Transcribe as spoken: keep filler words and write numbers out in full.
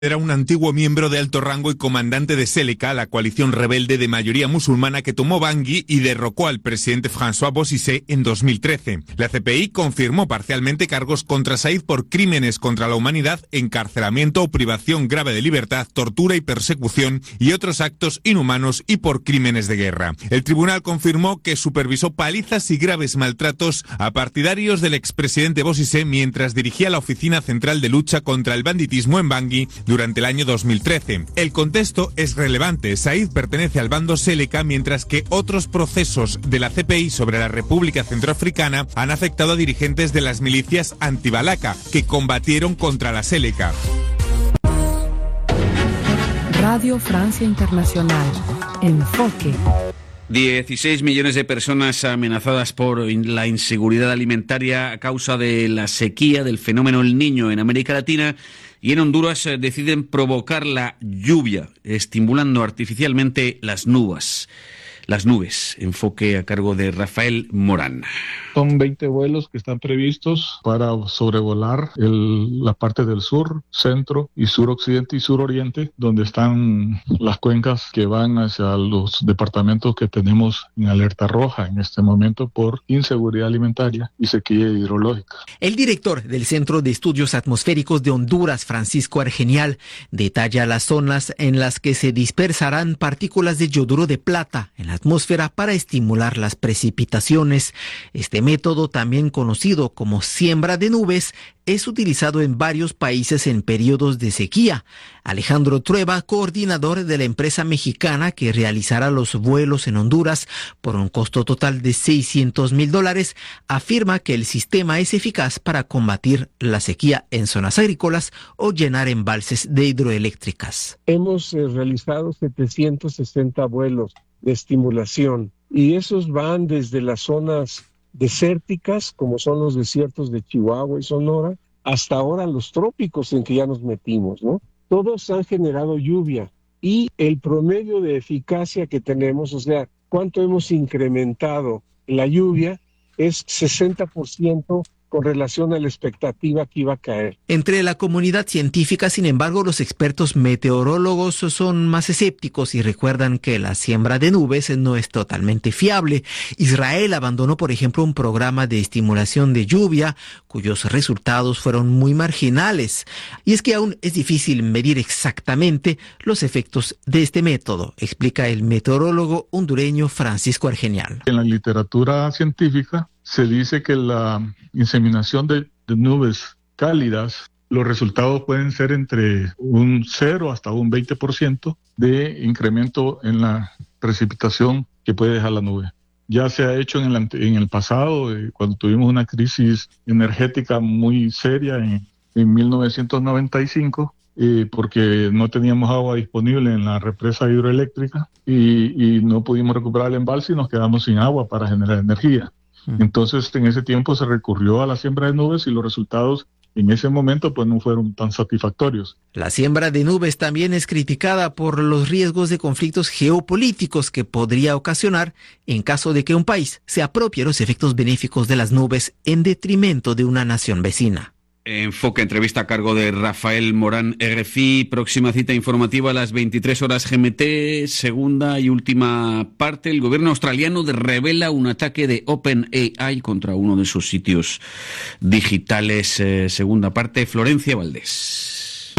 Era un antiguo miembro de alto rango y comandante de Seleka, la coalición rebelde de mayoría musulmana que tomó Bangui y derrocó al presidente François Bozizé en dos mil trece. La C P I confirmó parcialmente cargos contra Said por crímenes contra la humanidad, encarcelamiento o privación grave de libertad, tortura y persecución y otros actos inhumanos y por crímenes de guerra. El tribunal confirmó que supervisó palizas y graves maltratos a partidarios del expresidente Bozizé mientras dirigía la Oficina Central de Lucha contra el Banditismo en Bangui durante el año dos mil trece. El contexto es relevante. Said pertenece al bando Seleka, mientras que otros procesos de la C P I sobre la República Centroafricana han afectado a dirigentes de las milicias anti-Balaka que combatieron contra la Seleka. Radio Francia Internacional. Enfoque. dieciséis millones de personas amenazadas por la inseguridad alimentaria a causa de la sequía del fenómeno El Niño en América Latina y en Honduras deciden provocar la lluvia, estimulando artificialmente las nubes. Las nubes, enfoque a cargo de Rafael Morán. Son veinte vuelos que están previstos para sobrevolar el, la parte del sur, centro y suroccidente y suroriente, donde están las cuencas que van hacia los departamentos que tenemos en alerta roja en este momento por inseguridad alimentaria y sequía hidrológica. El director del Centro de Estudios Atmosféricos de Honduras, Francisco Argenial, detalla las zonas en las que se dispersarán partículas de yoduro de plata en la atmósfera para estimular las precipitaciones. Este método, también conocido como siembra de nubes, es utilizado en varios países en periodos de sequía. Alejandro Trueba, coordinador de la empresa mexicana que realizará los vuelos en Honduras por un costo total de seiscientos mil dólares, afirma que el sistema es eficaz para combatir la sequía en zonas agrícolas o llenar embalses de hidroeléctricas. Hemos eh, realizado setecientos sesenta vuelos de estimulación y esos van desde las zonas desérticas, como son los desiertos de Chihuahua y Sonora, hasta ahora los trópicos en que ya nos metimos, ¿no? Todos han generado lluvia y el promedio de eficacia que tenemos, o sea, cuánto hemos incrementado la lluvia, es sesenta por ciento con relación a la expectativa que iba a caer. Entre la comunidad científica, sin embargo, los expertos meteorólogos son más escépticos y recuerdan que la siembra de nubes no es totalmente fiable. Israel abandonó, por ejemplo, un programa de estimulación de lluvia cuyos resultados fueron muy marginales. Y es que aún es difícil medir exactamente los efectos de este método, explica el meteorólogo hondureño Francisco Argenial. En la literatura científica se dice que la inseminación de, de nubes cálidas, los resultados pueden ser entre un cero hasta un veinte por ciento de incremento en la precipitación que puede dejar la nube. Ya se ha hecho en el, en el pasado, eh, cuando tuvimos una crisis energética muy seria en, en mil novecientos noventa y cinco, eh, porque no teníamos agua disponible en la represa hidroeléctrica y, y no pudimos recuperar el embalse y nos quedamos sin agua para generar energía. Entonces, en ese tiempo se recurrió a la siembra de nubes y los resultados en ese momento pues no fueron tan satisfactorios. La siembra de nubes también es criticada por los riesgos de conflictos geopolíticos que podría ocasionar en caso de que un país se apropie los efectos benéficos de las nubes en detrimento de una nación vecina. Enfoque, entrevista a cargo de Rafael Morán, R F I. Próxima cita informativa a las veintitrés horas G M T. Segunda y última parte. El gobierno australiano revela un ataque de OpenAI contra uno de sus sitios digitales. Eh, segunda parte, Florencia Valdés.